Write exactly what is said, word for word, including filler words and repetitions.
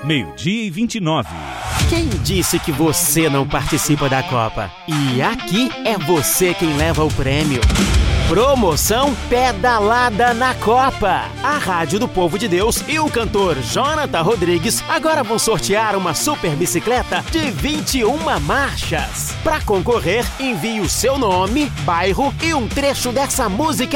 meio-dia e vinte e nove. Quem disse que você não participa da Copa? E aqui é você quem leva o prêmio. Promoção Pedalada na Copa. A Rádio do Povo de Deus e o cantor Jonathan Rodrigues agora vão sortear uma super bicicleta de vinte e uma marchas. Para concorrer, envie o seu nome, bairro e um trecho dessa música